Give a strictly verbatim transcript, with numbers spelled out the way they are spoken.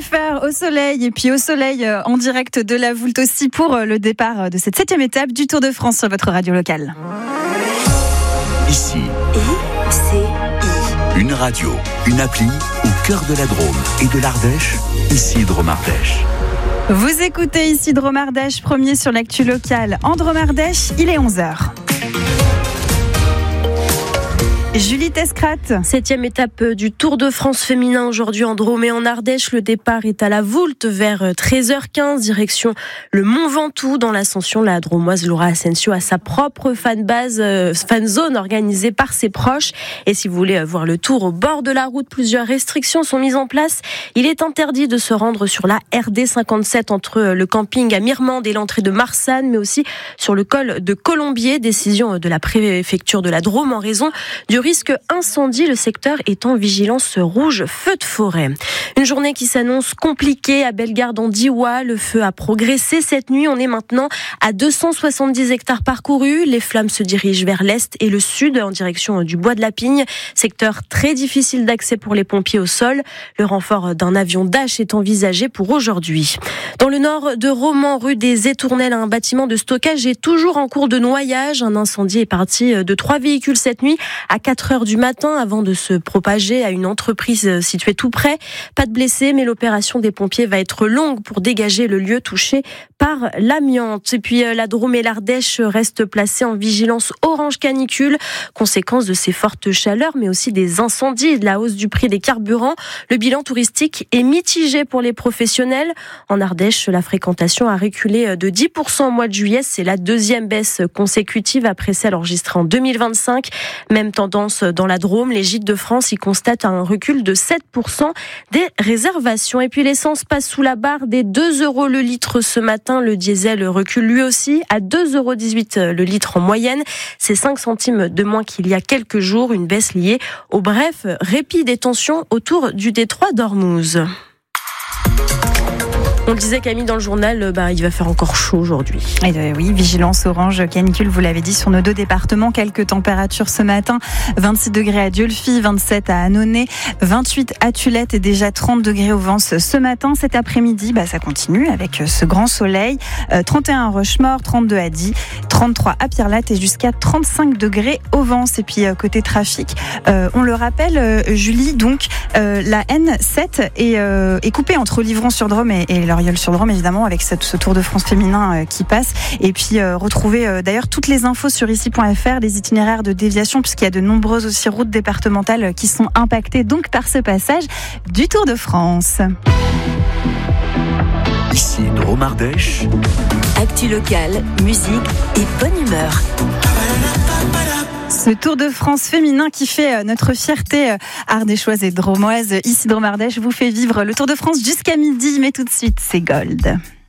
Jennifer au soleil et puis au soleil en direct de la Voulte aussi pour le départ de cette septième étape du Tour de France sur votre radio locale. Ici, I C I. Une radio, une appli au cœur de la Drôme et de l'Ardèche, ici Drôme-Ardèche. Vous écoutez ici Drôme-Ardèche, premier sur l'actu locale en Drôme-Ardèche, il est onze heures. Julie Tescrat. Septième étape du Tour de France féminin aujourd'hui en Drôme et en Ardèche. Le départ est à la Voulte vers treize heures quinze, direction le Mont Ventoux. Dans l'ascension, la Dromoise Laura Asensio a sa propre fan base, euh, fan zone organisée par ses proches. Et si vous voulez voir le Tour au bord de la route, plusieurs restrictions sont mises en place. Il est interdit de se rendre sur la R D cinquante-sept entre le camping à Mirmande et l'entrée de Marsanne, mais aussi sur le col de Colombier. Décision de la préfecture de la Drôme en raison du risque incendie. Le secteur est en vigilance rouge feu de forêt. Une journée qui s'annonce compliquée à Bellegarde en Diois. Le feu a progressé cette nuit. On est maintenant à deux cent soixante-dix hectares parcourus. Les flammes se dirigent vers l'est et le sud en direction du bois de la Pigne. Secteur très difficile d'accès pour les pompiers au sol. Le renfort d'un avion Dash est envisagé pour aujourd'hui. Dans le nord de Romans, rue des Étournelles, un bâtiment de stockage est toujours en cours de noyage. Un incendie est parti de trois véhicules cette nuit à quatre heures du matin avant de se propager à une entreprise située tout près. Pas de blessés, mais l'opération des pompiers va être longue pour dégager le lieu touché par l'amiante. Et puis la Drôme et l'Ardèche restent placés en vigilance orange canicule, conséquence de ces fortes chaleurs, mais aussi des incendies et de la hausse du prix des carburants. Le bilan touristique est mitigé pour les professionnels. En Ardèche, la fréquentation a reculé de dix pour cent au mois de juillet. C'est la deuxième baisse consécutive après celle enregistrée en deux mille vingt-cinq. Même tendance dans la Drôme, les Gîtes de France y constatent un recul de sept pour cent des réservations. Et puis l'essence passe sous la barre des deux euros le litre ce matin. Le diesel recule lui aussi à deux euros dix-huit le litre en moyenne. C'est cinq centimes de moins qu'il y a quelques jours. Une baisse liée au bref répit des tensions autour du détroit d'Ormuz. On le disait, Camille, dans le journal, bah, il va faire encore chaud aujourd'hui. Et euh, oui, vigilance orange canicule, vous l'avez dit, sur nos deux départements. Quelques températures ce matin. vingt-six degrés à Dieulefit, vingt-sept à Annonay, vingt-huit à Tulette et déjà trente degrés au Vence ce matin. Cet après-midi, bah, ça continue avec ce grand soleil. Euh, trente et un à Rochemaure, trente-deux à Die, trente-trois à Pierrelatte et jusqu'à trente-cinq degrés au Vence. Et puis, euh, côté trafic, euh, on le rappelle, euh, Julie, donc, euh, la N sept est, euh, est coupée entre Livron-sur-Drôme et, et L'Oriol-sur-Drôme, évidemment, avec cette, ce Tour de France féminin euh, qui passe. Et puis, euh, retrouver euh, d'ailleurs toutes les infos sur ici point f r, les itinéraires de déviation, puisqu'il y a de nombreuses aussi routes départementales qui sont impactées donc par ce passage du Tour de France. Ici Drôme-Ardèche. Actu locale, musique et bonne humeur. Ce Tour de France féminin qui fait notre fierté ardéchoise et dromoise, ici Drôme-Ardèche, vous fait vivre le Tour de France jusqu'à midi. Mais tout de suite, c'est Gold.